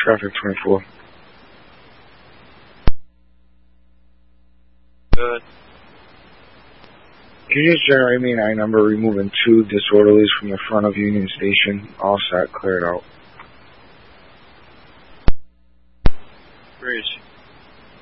Traffic 24. Good. Can you just generate me an I number removing 2 disorderlies from the front of Union Station? All set, cleared out. Breeze.